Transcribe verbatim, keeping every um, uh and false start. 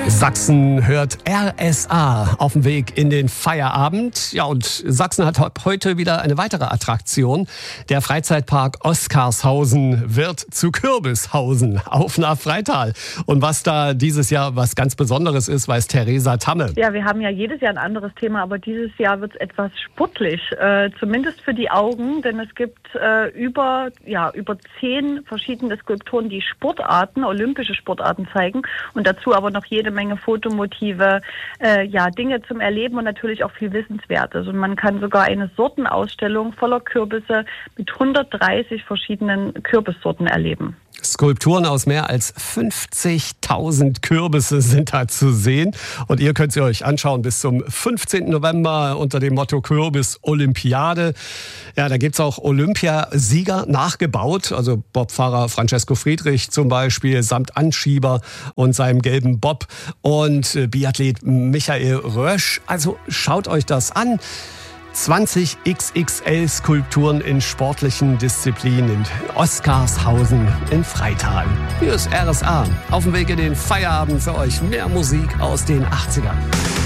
Sachsen hört R S A auf dem Weg in den Feierabend. Ja, und Sachsen hat heute wieder eine weitere Attraktion. Der Freizeitpark Oskarshausen wird zu Kürbishausen auf nach Freital. Und was da dieses Jahr was ganz Besonderes ist, weiß Theresa Tamme. Ja, wir haben ja jedes Jahr ein anderes Thema, aber dieses Jahr wird es etwas sportlich, äh, zumindest für die Augen, denn es gibt äh, über, ja, über zehn verschiedene Skulpturen, die Sportarten, olympische Sportarten zeigen und dazu aber noch jede Menge Fotomotive, äh, ja, Dinge zum Erleben und natürlich auch viel Wissenswertes. Und man kann sogar eine Sortenausstellung voller Kürbisse mit hundertdreißig verschiedenen Kürbissorten erleben. Skulpturen aus mehr als fünfzigtausend Kürbisse sind da zu sehen. Und ihr könnt sie euch anschauen bis zum fünfzehnten November unter dem Motto Kürbis Olympiade. Ja, da gibt's auch Olympiasieger nachgebaut. Also Bobfahrer Francesco Friedrich zum Beispiel samt Anschieber und seinem gelben Bob. Und Biathlet Michael Rösch. Also schaut euch das an. zwanzig X X L-Skulpturen in sportlichen Disziplinen in Oskarshausen in Freital. Hier ist R S A. Auf dem Weg in den Feierabend für euch. Mehr Musik aus den achtzigern.